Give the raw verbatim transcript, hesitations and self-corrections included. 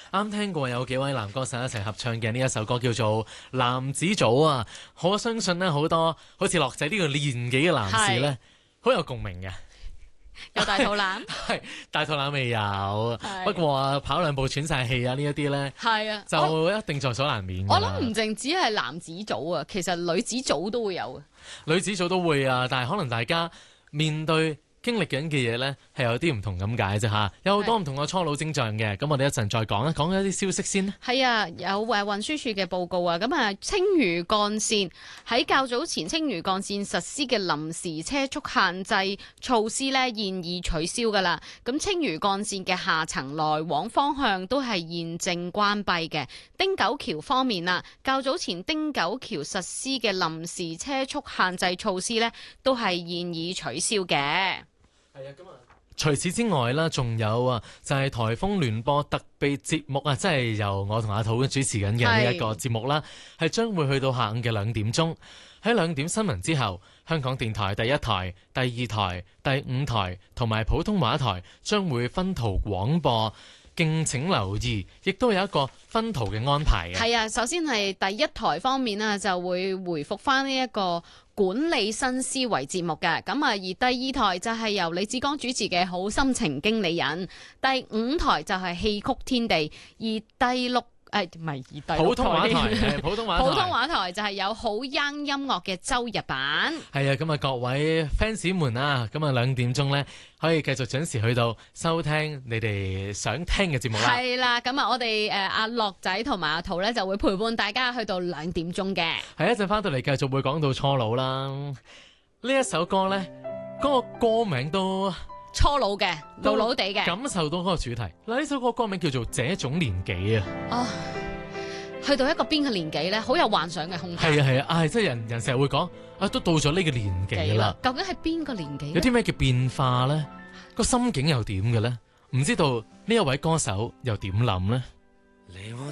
啱聽過有幾位男歌手一齊合唱嘅呢一首歌叫做《男子組》啊，我相信呢，好多好似樂仔呢個年紀嘅男士呢，好有共鳴嘅。 有大肚腩， 係大肚腩未有，不過啊跑兩步喘晒氣啊呢一啲咧，係啊，就一定在所難免。 我諗唔淨止係男子組啊，其實女子組都會有啊。 女子組都會啊，但係可能大家面對經歷緊嘅嘢呢，係有啲唔同咁解啫嚇，有好多唔同嘅初老徵象嘅。咁我哋一陣再講啦，講一啲消息先。 係啊，有誒運輸署嘅報告啊，咁啊青嶼幹線喺較早前青嶼幹線實施嘅臨時車速限制措施呢，現已取消噶啦。咁青嶼幹線嘅下層來往方向都係現正關閉嘅。汀九橋方面啊，較早前汀九橋實施嘅臨時車速限制措施呢，都係現已取消嘅。係啊，咁啊， 除此之外啦，仲有啊，就係颱風聯播特別節目啊，即係由我同阿土主持緊嘅呢一個節目啦，係將會去到下午嘅兩點鐘。喺兩點新聞之後，香港電台第一台、第二台、第五台同埋普通話台將會分途廣播。敬請留意，亦都有一個分途嘅安排嘅。 係啊，首先係第一台方面啊，就會回復翻呢一個管理新思維節目嘅。咁啊，而第二台就係由李志剛主持嘅好心情經理人，第五台就係戲曲天地，而第六誒唔係而第六台普通話台，普通話台， 普通話台就係有好 young 音樂嘅周日版。 係啊，咁啊各位 fans 們啊，咁啊兩點鐘咧可以繼續準時去到收聽你哋想聽嘅節目啦。 係啦，咁啊我哋誒阿樂仔同埋阿圖咧就會陪伴大家去到兩點鐘嘅。 係一陣翻到嚟繼續會講到初老啦。呢一首歌咧，嗰個歌名都初老嘅，老老地嘅， 感受到嗰個主題。嗱，呢首歌歌名叫做《這種年紀》啊。 哦，去到一個邊嘅年紀咧，好有幻想嘅空間。 係啊係啊，唉，即係人人成日會講，啊都到咗呢個年紀啦。 究竟係邊個年紀？ 有啲咩叫變化咧？個心境又點嘅咧？唔知道呢一位歌手又點諗咧？